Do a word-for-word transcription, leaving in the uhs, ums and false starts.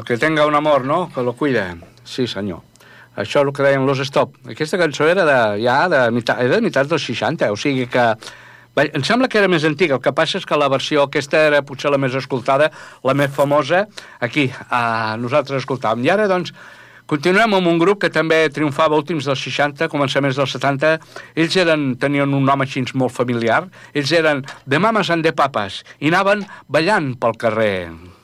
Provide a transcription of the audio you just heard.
El que tenga un amor, no? Que lo cuida. Sí, senyor. Això és el que deien Los Stop. Aquesta cançó era de, ja de, mitad, era de mitjans dels seixanta, o sigui que... Bé, em sembla que era més antiga, el que passa és que la versió aquesta era potser la més escoltada, la més famosa, aquí, a nosaltres escoltàvem. I ara, doncs, continuem amb un grup que també triomfava últims dels seixanta, començaments dels setanta. Ells eren, tenien un nom així molt familiar. Ells eren The Mamas and the Papas i anaven ballant pel carrer.